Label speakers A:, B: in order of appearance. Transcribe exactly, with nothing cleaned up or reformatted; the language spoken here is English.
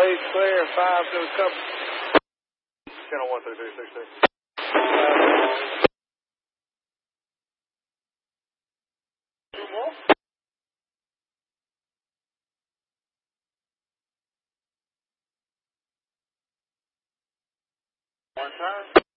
A: Blaze clear, five to the cover. Channel one three three six three. Two more? One time?